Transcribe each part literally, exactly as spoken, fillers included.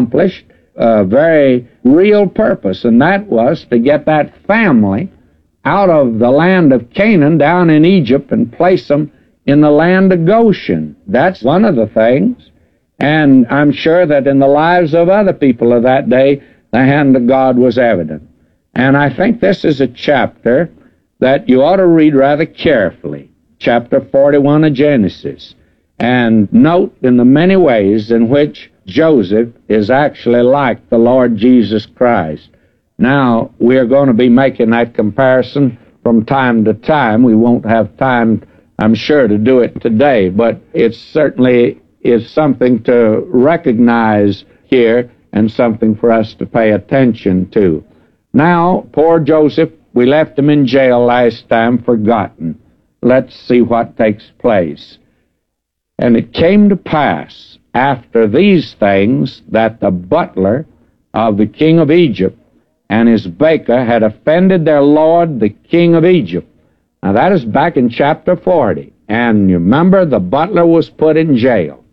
accomplished a very real purpose, and that was to get that family out of the land of Canaan down in Egypt and place them in the land of Goshen. That's one of the things. And I'm sure that in the lives of other people of that day, the hand of God was evident. And I think this is a chapter that you ought to read rather carefully, chapter forty-one of Genesis, and note in the many ways in which Joseph is actually like the Lord Jesus Christ. Now, we're going to be making that comparison from time to time. We won't have time, I'm sure, to do it today, but it certainly is something to recognize here and something for us to pay attention to. Now, poor Joseph, we left him in jail last time, forgotten. Let's see what takes place. And it came to pass after these things that the butler of the king of Egypt and his baker had offended their lord, the king of Egypt. Now, that is back in chapter forty. And you remember, the butler was put in jail.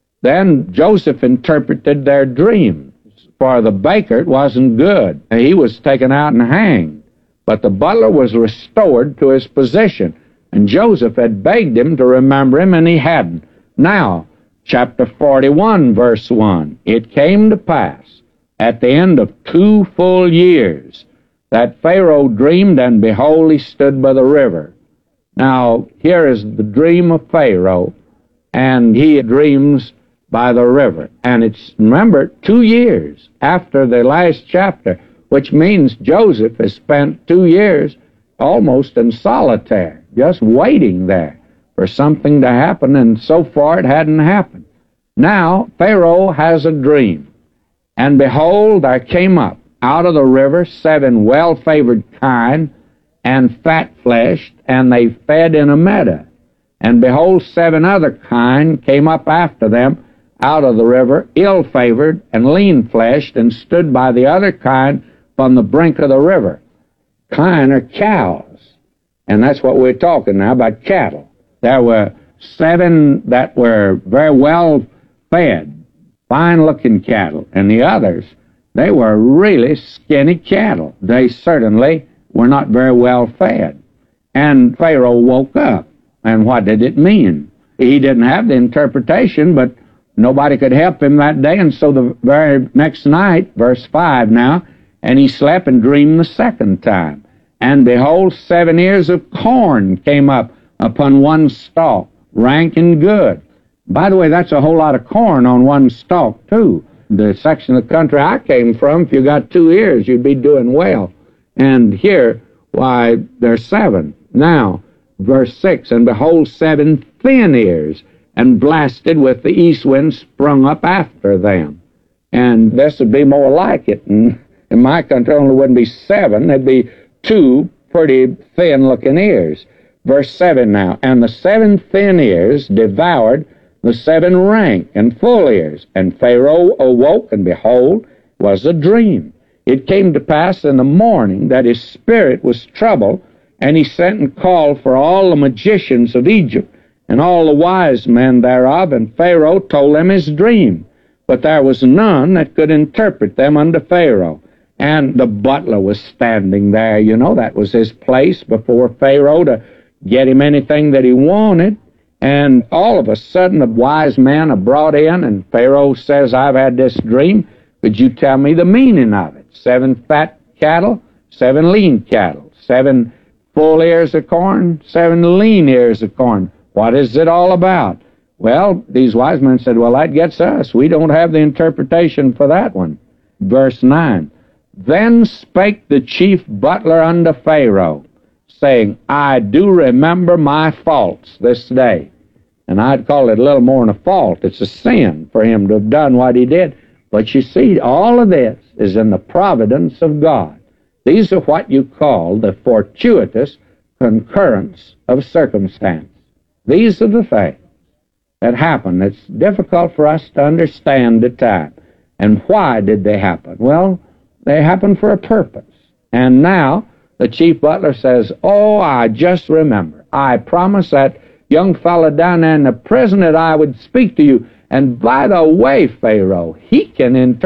Then Joseph interpreted their dreams. For the baker, it wasn't good. He was taken out and hanged. But the butler was restored to his position. And Joseph had begged him to remember him, and he hadn't. Now, chapter forty-one, verse one, it came to pass at the end of two full years that Pharaoh dreamed, and behold, he stood by the river. Now, here is the dream of Pharaoh, and he dreams by the river. And it's, remember, two years after the last chapter, which means Joseph has spent two years almost in solitaire, just waiting there for something to happen, and so far it hadn't happened. Now, Pharaoh has a dream, and behold, there came up out of the river seven well-favored kine and fat-fleshed, and they fed in a meadow. And behold, seven other kine came up after them out of the river, ill-favored and lean-fleshed, and stood by the other kine on the brink of the river. Kine are cows, and that's what we're talking now about, cattle. There were seven that were very well fed, fine-looking cattle, and the others, they were really skinny cattle. They certainly were not very well fed. And Pharaoh woke up, and what did it mean? He didn't have the interpretation, but nobody could help him that day, and so the very next night, verse five now, and he slept and dreamed the second time. And behold, seven ears of corn came up upon one stalk, rank and good. By the way, that's a whole lot of corn on one stalk, too. The section of the country I came from, if you got two ears, you'd be doing well. And here, why, there's seven. Now, verse six, and behold, seven thin ears, and blasted with the east wind sprung up after them. And this would be more like it. And in my country, only wouldn't be seven. There'd be two pretty thin-looking ears. Verse seven now, and the seven thin ears devoured the seven rank and full ears. And Pharaoh awoke, and behold, was a dream. It came to pass in the morning that his spirit was troubled, and he sent and called for all the magicians of Egypt, and all the wise men thereof, and Pharaoh told them his dream. But there was none that could interpret them unto Pharaoh. And the butler was standing there. You know, that was his place before Pharaoh to get him anything that he wanted. And all of a sudden, the wise men are brought in, and Pharaoh says, I've had this dream. Could you tell me the meaning of it? Seven fat cattle, seven lean cattle, seven full ears of corn, seven lean ears of corn. What is it all about? Well, these wise men said, well, that gets us. We don't have the interpretation for that one. Verse nine, then spake the chief butler unto Pharaoh, saying, I do remember my faults this day. And I'd call it a little more than a fault. It's a sin for him to have done what he did. But you see, all of this is in the providence of God. These are what you call the fortuitous concurrence of circumstance. These are the things that happen. It's difficult for us to understand at times. And why did they happen? Well, they happened for a purpose. And now the chief butler says, oh, I just remember. I promised that young fellow down there in the prison that I would speak to you. And by the way, Pharaoh, he can interpret